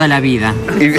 la vida.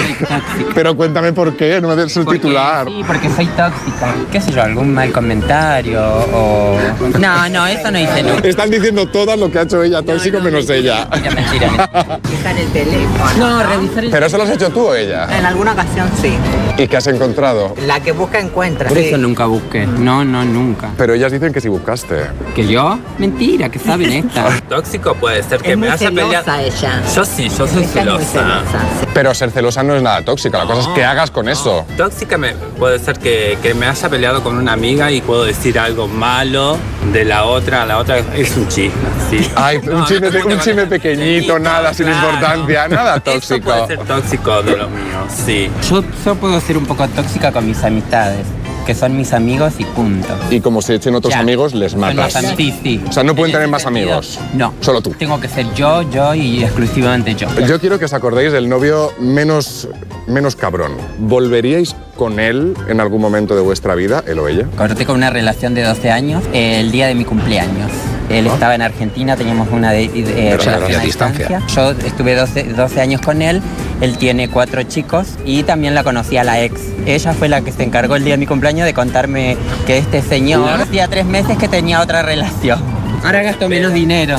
Pero cuéntame por qué, no me des el titular. Sí, porque soy tóxica. ¿Qué sé yo? ¿Algún mal comentario? O... No, eso no hice nunca. Están diciendo todas lo que ha hecho ella, tóxico menos ella. Mentira. Revisar el teléfono. No, revisar el... ¿Pero eso lo has hecho tú o ella? En alguna ocasión sí. ¿Y qué has encontrado? La que busca encuentra. Por eso nunca busqué. No, nunca. Pero ellas dicen que sí buscaste. ¿Que yo? Mentira, que saben esta. Tóxico puede ser que Es me muy haya peleado. celosa ella. Yo sí, yo soy Ella es muy celosa. sí. Pero ser celosa no es nada tóxica, la cosa es que hagas con eso. Tóxica puede ser que me haya peleado con una amiga y puedo decir algo malo de la otra es un chisme, ¿sí? Ay, un chisme pequeñito, nada, sin importancia, nada tóxico. Eso puede ser tóxico de lo mío, sí. Yo puedo ser un poco tóxica con mis amistades, que son mis amigos y punto. Y como se echen otros Ya. amigos, les matas. Sí. O sea, no pueden En tener ese más sentido, amigos. No. Solo tú. Tengo que ser yo y exclusivamente yo. Yo quiero que os acordéis del novio menos cabrón. ¿Volveríais con él en algún momento de vuestra vida, él o ella? Corté con una relación de 12 años el día de mi cumpleaños. Él estaba en Argentina, teníamos una relación a distancia. Yo estuve 12 años con él, él tiene 4 chicos y también la conocí a la ex. Ella fue la que se encargó el día de mi cumpleaños de contarme que este señor hacía 3 meses que tenía otra relación. Ahora gasto menos dinero.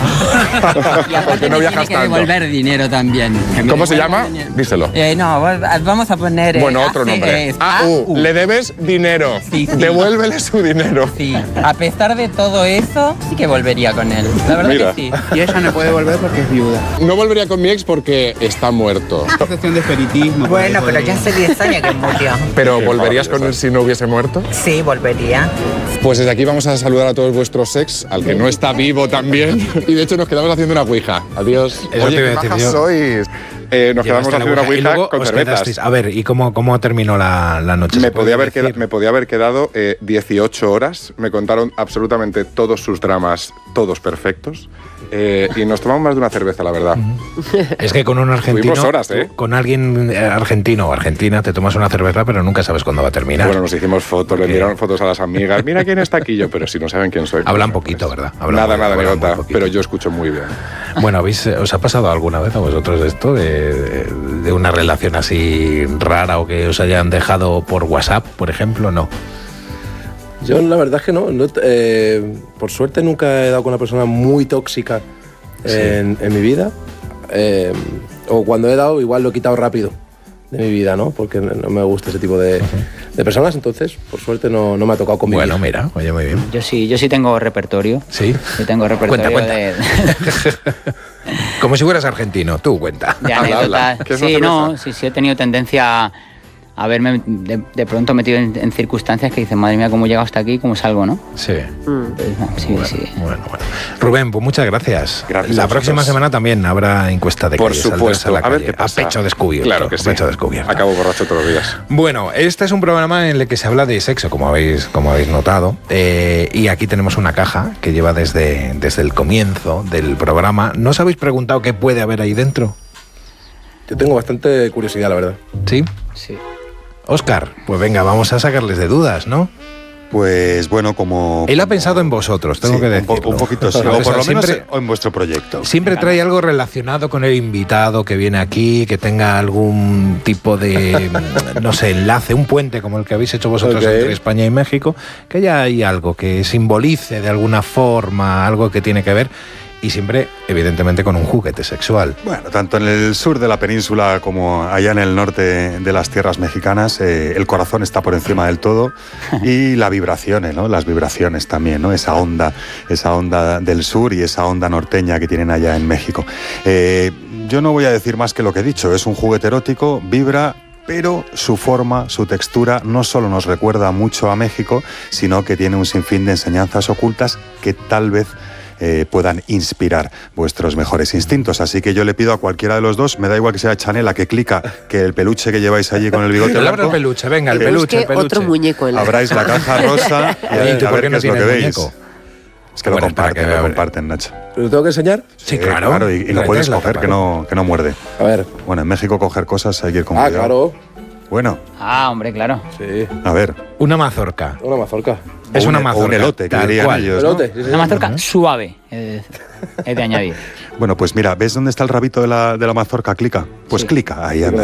Y aparte no me viajas tiene que tanto. devolver dinero también. Que me ¿Cómo se devuelva llama? dinero. Díselo. No, vamos a poner... Bueno, otro nombre. AU. Le debes dinero. Sí. Devuélvele su dinero. Sí, a pesar de todo eso, sí que volvería con él. La verdad Mira. que sí. Y ella no puede volver porque es viuda. No volvería con mi ex porque está muerto. Una cuestión de espiritismo. Bueno, pero ya hace 10 años que murió. ¿Pero volverías con él si no hubiese muerto? Sí, volvería. Pues desde aquí vamos a saludar a todos vuestros ex, al que no está vivo también. Y de hecho nos quedamos haciendo una ouija. Adiós. Eso Oye, te iba qué a decir majas yo. sois. Nos quedamos haciendo una y ouija luego con os cervezas. quedasteis. A ver, ¿y cómo terminó la noche? Me ¿Se puede podía haber decir? quedado 18 horas. Me contaron absolutamente todos sus dramas, todos perfectos. Y nos tomamos más de una cerveza, la verdad. Es que con un argentino, Tuvimos horas, ¿eh? con alguien argentino o argentina, te tomas una cerveza, pero nunca sabes cuándo va a terminar. Bueno, nos hicimos fotos, le enviaron fotos a las amigas. Mira quién está aquí yo, pero si no saben quién soy. Hablan poquito, ¿verdad? Nada, hablan muy Negota, poquito. pero yo escucho muy bien. Bueno, ¿os ha pasado alguna vez a vosotros esto de una relación así rara o que os hayan dejado por WhatsApp, por ejemplo? No. Yo la verdad es que no. Por suerte nunca he dado con una persona muy tóxica en mi vida. O cuando he dado, igual lo he quitado rápido de mi vida, ¿no? Porque no me gusta ese tipo de personas. Entonces, por suerte no me ha tocado convivir. Bueno, mira, oye, muy bien. Yo sí tengo repertorio. Sí. Yo tengo repertorio Cuenta. de Como si fueras argentino, tú cuenta. anécdotas. ¿Qué es una Sí, cerveza? sí he tenido tendencia a verme de pronto metido en circunstancias que dicen, madre mía, cómo he llegado hasta aquí, cómo salgo, ¿no? Sí. Sí. Bueno. Rubén, pues muchas gracias. Gracias La a próxima vosotros. semana también habrá encuesta de Por calle, saldrás supuesto. a la A ver calle, qué pasa. a pecho descubierto. Claro que sí. A pecho descubierto. Acabo borracho todos los días. Bueno, este es un programa en el que se habla de sexo, como habéis notado, y aquí tenemos una caja que lleva desde el comienzo del programa. ¿No os habéis preguntado qué puede haber ahí dentro? Yo tengo bastante curiosidad, la verdad. ¿Sí? Sí. Óscar, pues venga, vamos a sacarles de dudas, ¿no? Pues bueno, como... Él ha pensado en vosotros, tengo que decirlo. Un poquito sí, O o sea, por lo menos siempre- en vuestro proyecto. Siempre trae algo relacionado con el invitado que viene aquí, que tenga algún tipo de, no sé, enlace, un puente como el que habéis hecho vosotros Ok. entre España y México, que haya ahí algo que simbolice de alguna forma, algo que tiene que ver, y siempre, evidentemente, con un juguete sexual. Bueno, tanto en el sur de la península como allá en el norte de las tierras mexicanas, el corazón está por encima del todo y las vibraciones, ¿no? Las vibraciones también, ¿no? Esa onda del sur y esa onda norteña que tienen allá en México. Yo no voy a decir más que lo que he dicho, es un juguete erótico, vibra, pero su forma, su textura no solo nos recuerda mucho a México, sino que tiene un sinfín de enseñanzas ocultas que tal vez puedan inspirar vuestros mejores instintos. Así que yo le pido a cualquiera de los dos, me da igual que sea Chanela, que clica, que el peluche que lleváis allí con el bigote Abra el blanco, peluche, venga, el que peluche, el Busque peluche. otro muñeco en la abráis la caja rosa y Oye, ¿y tú a por ver qué qué no es lo que tienes veis. muñeco? Es que Bueno, lo comparten, para que- lo comparten, Nacho. ¿Lo tengo que enseñar? Sí, claro. y lo puedes coger, que no muerde. A ver. Bueno, en México coger cosas hay que ir con Ah, cuidado. claro. Bueno, Hombre, claro. Sí. a ver. Una mazorca. Una mazorca. Es O una o mazorca. un elote, que tal dirían cual. ellos, ¿no? Pelote, sí, sí. Una mazorca suave, es de añadir. Bueno, pues mira, ¿ves dónde está el rabito de la mazorca? Clica. Pues Sí. clica, ahí anda.